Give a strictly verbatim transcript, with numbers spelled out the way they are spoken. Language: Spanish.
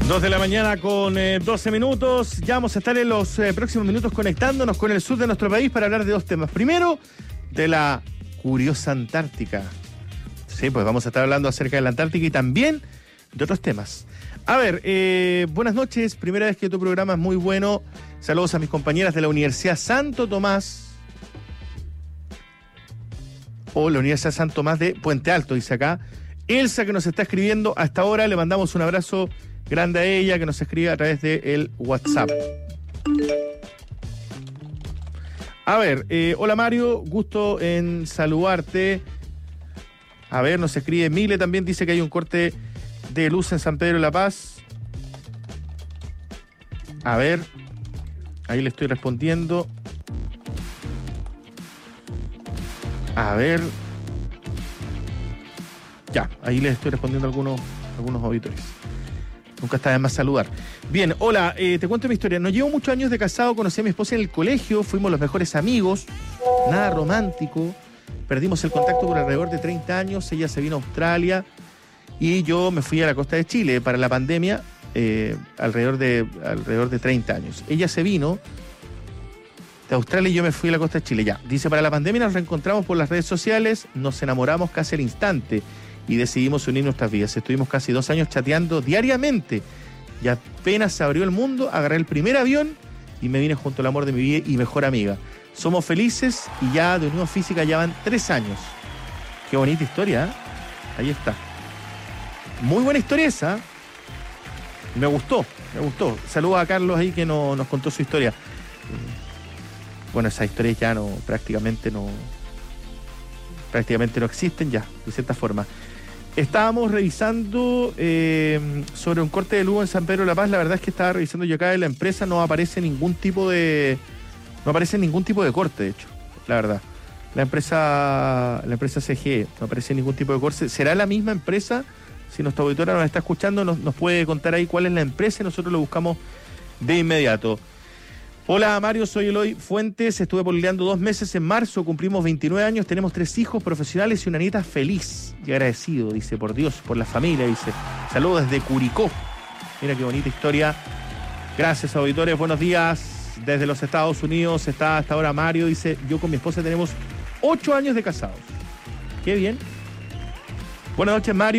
Dos de la mañana con eh, doce minutos. Ya vamos a estar en los eh, próximos minutos conectándonos con el sur de nuestro país para hablar de dos temas. Primero, de la curiosa Antártica. Sí, pues vamos a estar hablando acerca de la Antártica y también de otros temas. A ver, eh, buenas noches. Primera vez que tu programa es muy bueno. Saludos a mis compañeras de la Universidad Santo Tomás. O la Universidad Santo Tomás de Puente Alto, dice acá. Elsa, que nos está escribiendo hasta ahora, le mandamos un abrazo grande a ella, que nos escribe a través del WhatsApp. A ver, eh, hola Mario, gusto en saludarte. A ver, nos escribe Mile también, dice que hay un corte de luz en San Pedro de la Paz. A ver, ahí le estoy respondiendo. A ver. Ya, ahí les estoy respondiendo a algunos, algunos auditores. Nunca está de más saludar. Bien, hola, eh, te cuento mi historia. No llevo muchos años de casado, conocí a mi esposa en el colegio, fuimos los mejores amigos, nada romántico. Perdimos el contacto por alrededor de treinta años, ella se vino a Australia y yo me fui a la costa de Chile para la pandemia, eh, alrededor, de, alrededor de treinta años. Ella se vino de Australia y yo me fui a la costa de Chile. Ya, dice, para la pandemia nos reencontramos por las redes sociales, nos enamoramos casi al instante y decidimos unir nuestras vidas. Estuvimos casi dos años chateando diariamente y apenas se abrió el mundo, agarré el primer avión y me vine junto al amor de mi vida y mejor amiga. Somos felices y ya de unión física ya van tres años. Qué bonita historia, ¿eh? Ahí está. Muy buena historia esa. Me gustó, me gustó. Saludos a Carlos ahí que no, nos contó su historia. Bueno, esas historias ya no, prácticamente no, prácticamente no existen ya, de cierta forma. Estábamos revisando eh, sobre un corte de luz en San Pedro de la Paz. La verdad es que estaba revisando yo acá en la empresa, no aparece ningún tipo de, no aparece ningún tipo de corte, de hecho, la verdad. La empresa, la empresa C G E, no aparece ningún tipo de corte. ¿Será la misma empresa? Si nuestra auditora nos está escuchando, nos, nos puede contar ahí cuál es la empresa y nosotros lo buscamos de inmediato. Hola Mario, soy Eloy Fuentes, estuve pololeando dos meses en marzo, cumplimos veintinueve años, tenemos tres hijos profesionales y una nieta feliz y agradecido, dice, por Dios, por la familia, dice. Saludos desde Curicó. Mira qué bonita historia. Gracias, auditores, buenos días. Desde los Estados Unidos está hasta ahora Mario, dice, yo con mi esposa tenemos ocho años de casados. Qué bien. Buenas noches, Mario.